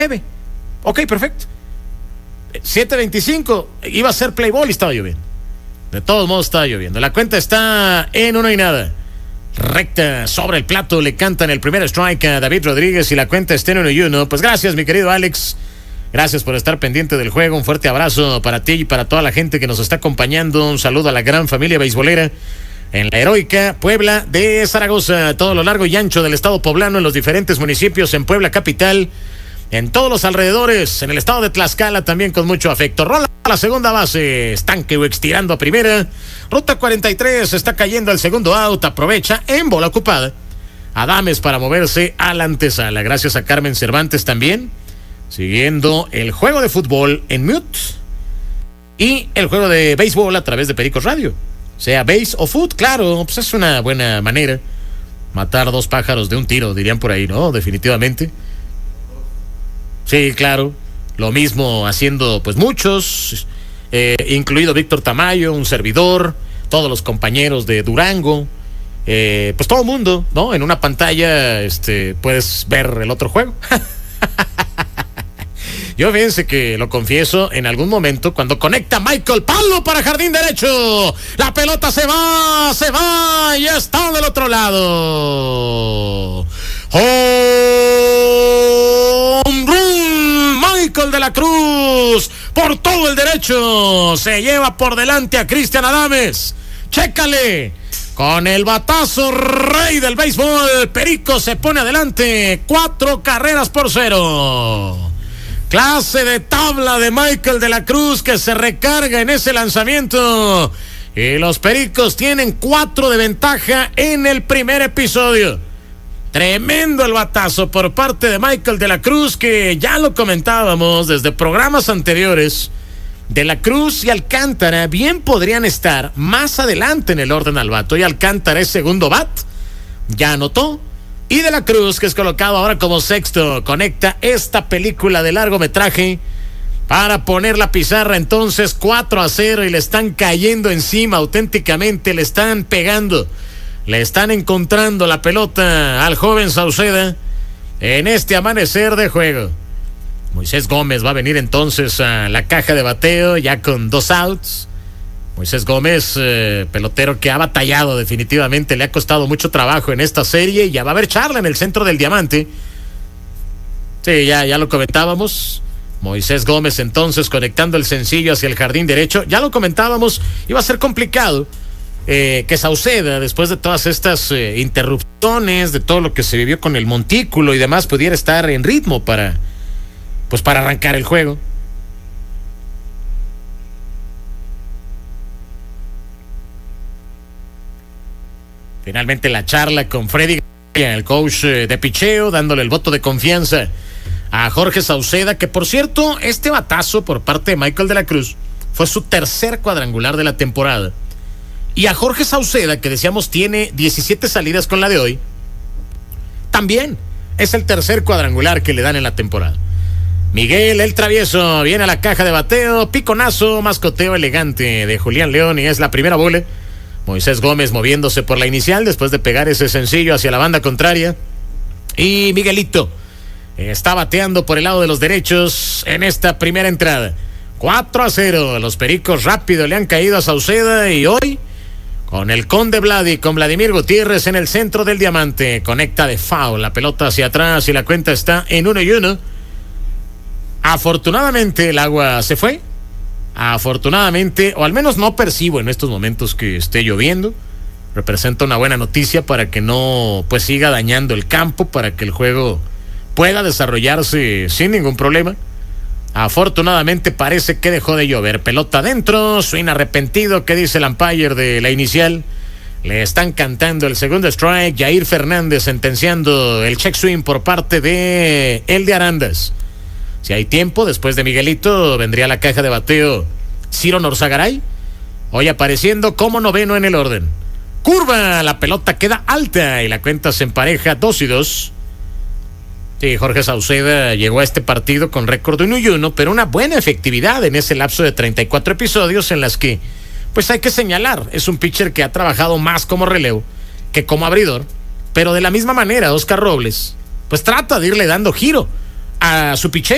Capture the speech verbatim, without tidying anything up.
Ok, perfecto. siete veinticinco, iba a ser play ball y estaba lloviendo. De todos modos estaba lloviendo. La cuenta está en uno y nada. Recta sobre el plato, le cantan el primer strike a David Rodríguez y la cuenta está en uno y uno. Pues gracias, mi querido Alex. Gracias por estar pendiente del juego. Un fuerte abrazo para ti y para toda la gente que nos está acompañando. Un saludo a la gran familia beisbolera en la heroica Puebla de Zaragoza, a todo lo largo y ancho del estado poblano, en los diferentes municipios, en Puebla capital, en todos los alrededores, en el estado de Tlaxcala también con mucho afecto. Rola a la segunda base, Stankiewicz tirando a primera. Ruta cuarenta y tres, está cayendo el segundo out, aprovecha en bola ocupada Adames para moverse a la antesala. Gracias a Carmen Cervantes también, siguiendo el juego de fútbol en mute y el juego de béisbol a través de Pericos Radio. Sea base o foot, claro, pues es una buena manera. Matar dos pájaros de un tiro, dirían por ahí, ¿no? Definitivamente. Sí, claro. Lo mismo haciendo, pues, muchos, eh, incluido Víctor Tamayo, un servidor, todos los compañeros de Durango, eh, pues todo el mundo, ¿no? En una pantalla, este, puedes ver el otro juego. Yo fíjense que lo confieso, en algún momento cuando conecta Michael Palo para jardín derecho, la pelota se va, se va y está del otro lado. Home run, Michael de la Cruz por todo el derecho, se lleva por delante a Cristian Adames. Chécale. Con el batazo rey del béisbol, Perico se pone adelante, cuatro carreras por cero. Clase de tabla de Michael de la Cruz que se recarga en ese lanzamiento. Y los Pericos tienen cuatro de ventaja en el primer episodio. Tremendo el batazo por parte de Michael de la Cruz, que ya lo comentábamos desde programas anteriores. De la Cruz y Alcántara bien podrían estar más adelante en el orden al bato. Y Alcántara es segundo bat. Ya anotó. Y de la Cruz, que es colocado ahora como sexto, conecta esta película de largometraje para poner la pizarra entonces cuatro a cero y le están cayendo encima auténticamente, le están pegando, le están encontrando la pelota al joven Sauceda en este amanecer de juego. Moisés Gómez va a venir entonces a la caja de bateo ya con dos outs. Moisés Gómez, eh, pelotero que ha batallado definitivamente, le ha costado mucho trabajo en esta serie. Ya va a haber charla en el centro del diamante. Sí, ya, ya lo comentábamos. Moisés Gómez entonces conectando el sencillo hacia el jardín derecho. Ya lo comentábamos, iba a ser complicado eh, que Sauceda, después de todas estas eh, interrupciones, de todo lo que se vivió con el montículo y demás, pudiera estar en ritmo para, pues para arrancar el juego. Finalmente la charla con Freddy, el coach de picheo, dándole el voto de confianza a Jorge Sauceda, que por cierto, este batazo por parte de Michael de la Cruz fue su tercer cuadrangular de la temporada. Y a Jorge Sauceda, que decíamos tiene diecisiete salidas con la de hoy, también es el tercer cuadrangular que le dan en la temporada. Miguel el Travieso viene a la caja de bateo, piconazo, mascoteo elegante de Julián León y es la primera bola. Moisés Gómez moviéndose por la inicial después de pegar ese sencillo hacia la banda contraria. Y Miguelito está bateando por el lado de los derechos en esta primera entrada. cuatro a cero. Los Pericos rápido le han caído a Sauceda y hoy con el Conde Vladi, con Vladimir Gutiérrez en el centro del diamante. Conecta de foul la pelota hacia atrás y la cuenta está en uno y uno. Afortunadamente el agua se fue. Afortunadamente, o al menos no percibo en estos momentos que esté lloviendo. Representa una buena noticia para que no pues siga dañando el campo, para que el juego pueda desarrollarse sin ningún problema. Afortunadamente parece que dejó de llover. Pelota adentro, swing arrepentido, ¿qué dice el umpire de la inicial? Le están cantando el segundo strike. Yair Fernández sentenciando el check swing por parte de el de Arandas. Si hay tiempo, después de Miguelito vendría la caja de bateo Ciro Norzagaray, hoy apareciendo como noveno en el orden. Curva, la pelota queda alta y la cuenta se empareja dos y dos. Sí, Jorge Sauceda llegó a este partido con récord de uno y uno, pero una buena efectividad en ese lapso de treinta y cuatro episodios en las que, pues hay que señalar, es un pitcher que ha trabajado más como relevo que como abridor, pero de la misma manera Oscar Robles, pues trata de irle dando giro a su picheo.